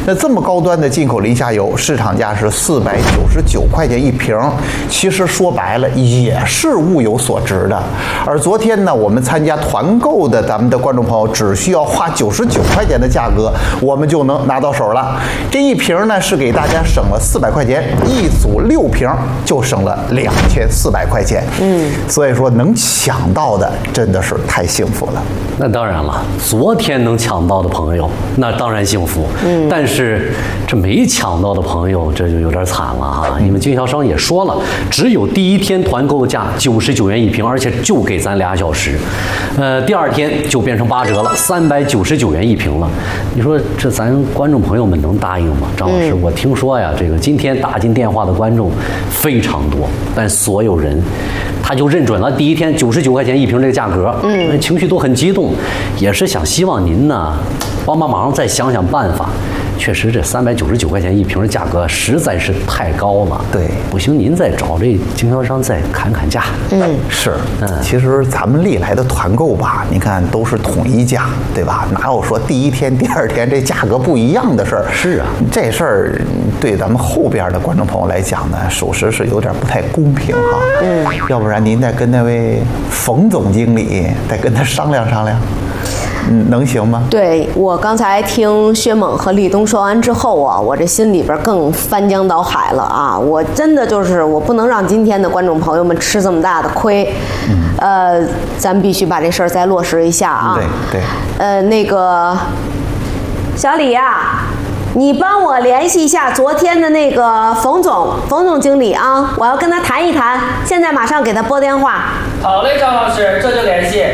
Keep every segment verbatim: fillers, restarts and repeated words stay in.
那这么高端的进口磷虾油，市场价是四百九十九块钱一瓶，其实说白了也是物有所值的。而昨天呢，我们参加团购的咱们的观众朋友，只需要花九十九块钱的价格，我们就能拿到手了。这一瓶呢是给大家省了四百块钱，一组六瓶就省了两千四百块钱。嗯，所以说能抢到的真的是太幸福了。 那当然了，昨天能抢到的朋友，那当然幸福。嗯，但是这没抢到的朋友，这就有点惨了哈。你们经销商也说了，只有第一天团购价九十九元一瓶，而且就给咱俩小时。呃，第二天就变成八折了，三百九十九元一瓶了。你说这咱观众朋友们能答应吗？张老师，嗯、我听说呀，这个今天打进电话的观众非常多，但所有人他就认准了第一天九十九块钱一瓶这个价格，嗯，情绪都很激动，也是想希望您呢帮帮忙，再想想办法。确实，这三百九十九块钱一瓶的价格实在是太高了。 对， 不行，您再找这经销商再砍砍价。 嗯，是，嗯，其实咱们历来的团购吧，你看都是统一价，对吧？哪有说第一天、第二天这价格不一样的事儿？ 是啊， 这事儿对咱们后边的观众朋友来讲呢，属实是有点不太公平哈。嗯，要不然您再跟那位冯总经理再跟他商量商量。嗯，能行吗？ 对，我刚才听薛猛和立冬说完之后啊，我这心里边更翻江倒海了啊！我真的就是我不能让今天的观众朋友们吃这么大的亏，嗯、呃，咱必须把这事儿再落实一下啊！ 对对， 呃，那个小李呀、啊，你帮我联系一下昨天的那个冯总，冯总经理啊，我要跟他谈一谈，现在马上给他拨电话。 好嘞，张老师，这就联系。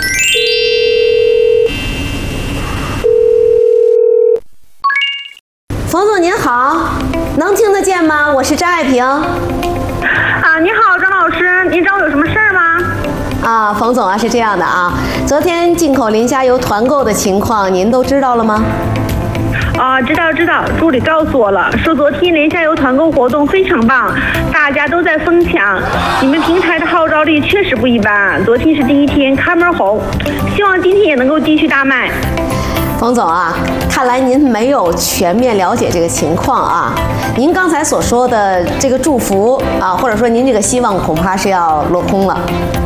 冯总您好，能听得见吗？我是张爱萍。啊， 你好，张老师，您找我有什么事儿吗？ 啊，冯总啊，是这样的啊，昨天进口磷虾油团购的情况您都知道了吗？ 啊，知道知道，助理告诉我了，说昨天磷虾油团购活动非常棒，大家都在疯抢，你们平台的号召力确实不一般，昨天是第一天，开门红，希望今天也能够继续大卖。 冯总啊，看来您没有全面了解这个情况啊。您刚才所说的这个祝福啊，或者说您这个希望，恐怕是要落空了。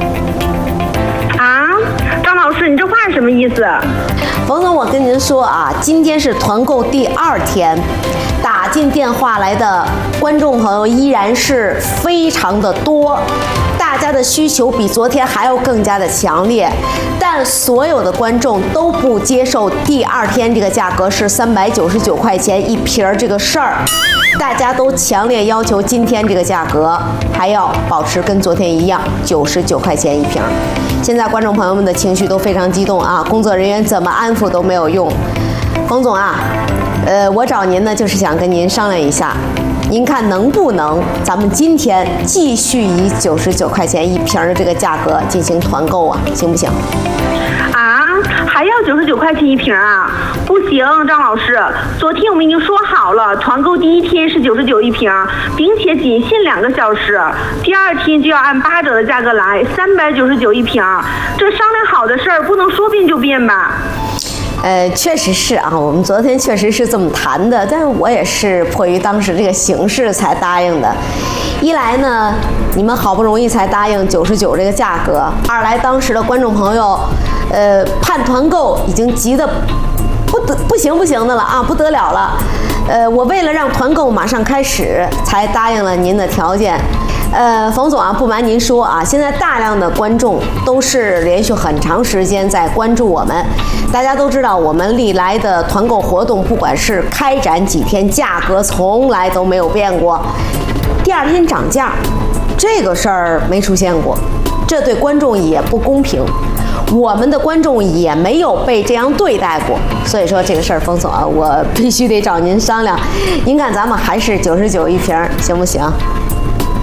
啊，张老师，你这话是什么意思？ 冯总，我跟您说啊，今天是团购第二天，打进电话来的观众朋友依然是非常的多。大家的需求比昨天还要更加的强烈，但所有的观众都不接受第二天这个价格是三百九十九块钱一瓶儿这个事儿，大家都强烈要求今天这个价格还要保持跟昨天一样，九十九块钱一瓶。现在观众朋友们的情绪都非常激动啊，工作人员怎么安抚都没有用。冯总啊，呃，我找您呢，就是想跟您商量一下。您看能不能咱们今天继续以九十九块钱一瓶的这个价格进行团购啊，行不行？ 啊，还要九十九块钱一瓶啊？不行，张老师，昨天我们已经说好了，团购第一天是九十九一瓶，并且仅限两个小时，第二天就要按八折的价格来，三百九十九一瓶。这商量好的事儿不能说变就变吧？ 呃，确实是啊，我们昨天确实是这么谈的，但是我也是迫于当时这个形势才答应的。一来呢，你们好不容易才答应九十九这个价格；二来当时的观众朋友，呃，盼团购已经急得不得不行不行的了啊，不得了了。呃，我为了让团购马上开始，才答应了您的条件。呃，冯总啊，不瞒您说啊，现在大量的观众都是连续很长时间在关注我们。大家都知道，我们历来的团购活动，不管是开展几天，价格从来都没有变过。第二天涨价，这个事儿没出现过，这对观众也不公平。我们的观众也没有被这样对待过，所以说这个事儿，冯总啊，我必须得找您商量。您看咱们还是九十九一瓶，行不行？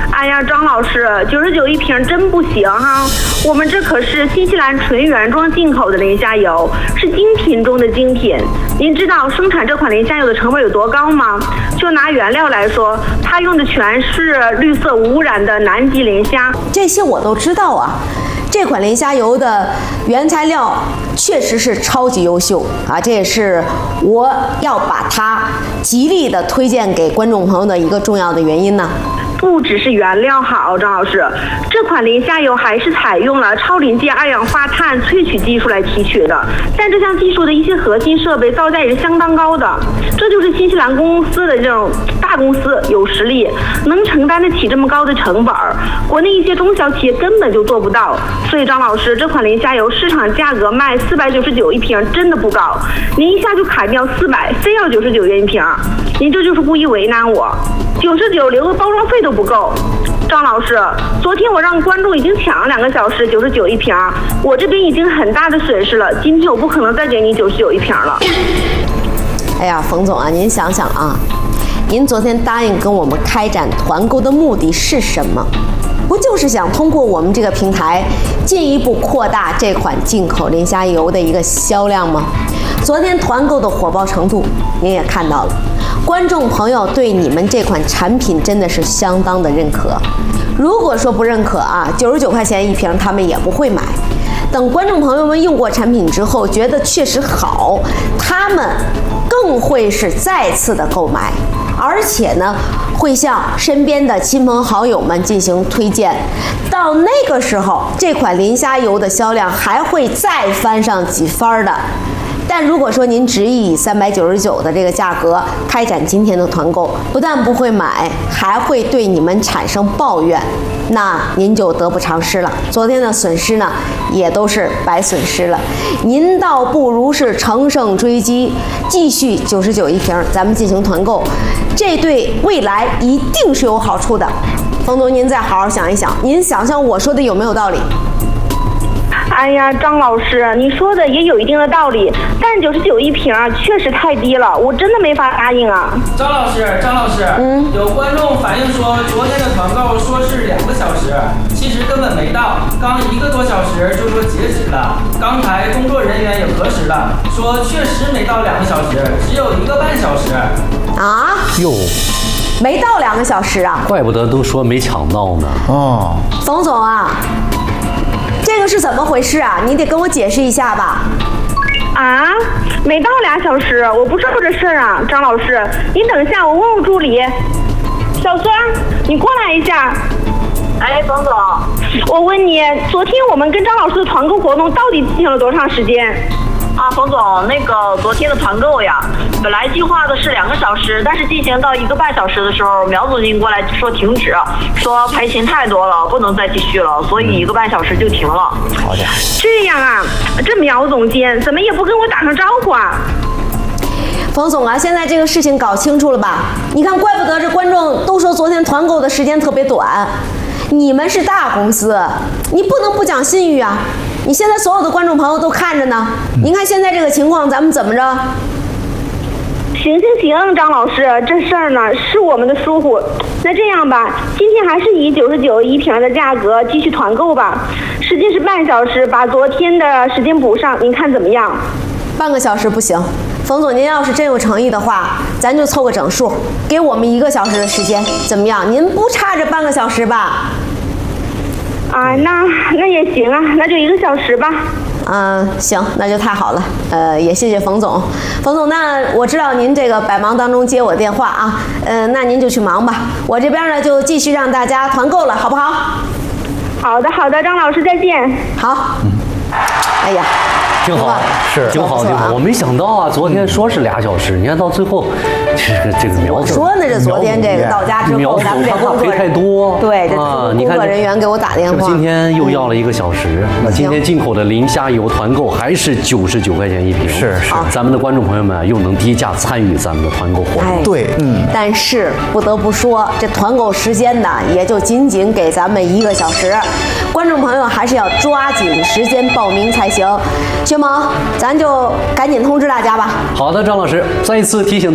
哎呀，张老师，九十九一瓶真不行哈！我们这可是新西兰纯原装进口的磷虾油，是精品中的精品。您知道生产这款磷虾油的成本有多高吗？就拿原料来说，它用的全是绿色无污染的南极磷虾。 这些我都知道啊。这款磷虾油的原材料确实是超级优秀啊，这也是我要把它极力的推荐给观众朋友的一个重要的原因呢。 不只是原料好，张老师，这款磷虾油还是采用了超临界二氧化碳萃取技术来提取的，但这项技术的一些核心设备造价也是相当高的，这就是新西兰公司的这种大公司有实力，能承担得起这么高的成本，国内一些中小企业根本就做不到。所以张老师，这款磷虾油市场价格卖四百九十九一瓶，真的不高，您一下就砍掉四百，非要九十九元一瓶，您这就是故意为难我。九十九连个包装费都不够。张老师，昨天我让观众已经抢了两个小时，九十九一瓶，我这边已经很大的损失了，今天我不可能再给你九十九一瓶了。 哎呀，冯总啊，您想想啊，您昨天答应跟我们开展团购的目的是什么？不就是想通过我们这个平台进一步扩大这款进口磷虾油的一个销量吗？昨天团购的火爆程度您也看到了，观众朋友对你们这款产品真的是相当的认可。如果说不认可啊，九十九块钱一瓶他们也不会买。等观众朋友们用过产品之后觉得确实好，他们更会是再次的购买，而且呢会向身边的亲朋好友们进行推荐。到那个时候，这款磷虾油的销量还会再翻上几番的。但如果说您执意以三百九十九的这个价格开展今天的团购，不但不会买，还会对你们产生抱怨，那您就得不偿失了。昨天的损失呢，也都是白损失了。您倒不如是乘胜追击，继续九十九一瓶，咱们进行团购，这对未来一定是有好处的。冯总，您再好好想一想，您想想我说的有没有道理？ 哎呀，张老师，你说的也有一定的道理，但九十九一瓶确实太低了，我真的没法答应啊。 张老师，张老师，嗯，有观众反映说，昨天的团购说是两个小时，其实根本没到，刚一个多小时就说截止了。刚才工作人员也核实了，说确实没到两个小时，只有一个半小时。 啊？ 哟， 没到两个小时啊？ 怪不得都说没抢到呢。 哦， 冯总啊，这个是怎么回事啊？你得跟我解释一下吧。 啊，没到俩小时，我不知道这事儿啊，张老师，您等一下，我问问助理。小孙，你过来一下。哎，冯总，我问你，昨天我们跟张老师的团购活动到底进行了多长时间？ 啊，冯总，那个昨天的团购呀，本来计划的是两个小时，但是进行到一个半小时的时候，苗总经过来说停止，说赔钱太多了，不能再继续了，所以一个半小时就停了。 好家伙， 这样啊，这苗总监怎么也不跟我打声招呼啊？ 冯总啊，现在这个事情搞清楚了吧？你看，怪不得这观众都说昨天团购的时间特别短。你们是大公司，你不能不讲信誉啊！你现在所有的观众朋友都看着呢，您看现在这个情况，咱们怎么着？ 行行行，张老师，这事儿呢是我们的疏忽。那这样吧，今天还是以九十九一瓶的价格继续团购吧，时间是半小时，把昨天的时间补上，您看怎么样？ 半个小时不行，冯总，您要是真有诚意的话，咱就凑个整数，给我们一个小时的时间，怎么样？您不差这半个小时吧？ 啊，那那也行啊，那就一个小时吧。 嗯，行，那就太好了。呃，也谢谢冯总。冯总，那我知道您这个百忙当中接我电话啊，呃，那您就去忙吧。我这边呢就继续让大家团购了，好不好？ 好的，好的，张老师再见。 好。嗯。哎呀。 挺好， 是挺好，挺好。我没想到啊，昨天说是俩小时，你看到最后，这个这个苗头。 说呢，这昨天这个到家之后，咱们这工作赔太多。 对，这工作人员给我打电话。 今天又要了一个小时。那今天进口的磷虾油团购还是九十九块钱一瓶。 是是。 咱们的观众朋友们又能低价参与咱们的团购活动。 对，嗯。 但是不得不说，这团购时间呢，也就仅仅给咱们一个小时。观众朋友还是要抓紧时间报名才行。薛萌，咱就赶紧通知大家吧。 好的，张老师，再一次提醒大家呀、啊。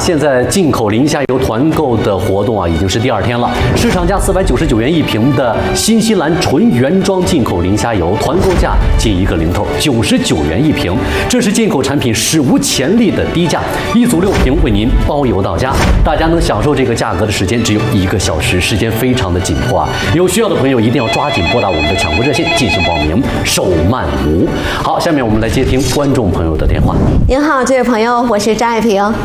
现在进口零下游团购的活动啊，已经是第二天了。市场价四百九十九元一瓶的新西兰纯原装进口零下游，团购价近一个零头，九十九元一瓶。这是进口产品史无前例的低价，一组六瓶为您包邮到家。大家能享受这个价格的时间只有一个小时，时间非常的紧迫啊！有需要的朋友一定要抓紧拨打我们的抢购热线进行报名，手慢无。好，下面我们来接听观众朋友的电话。 您好，这位朋友，我是张爱萍。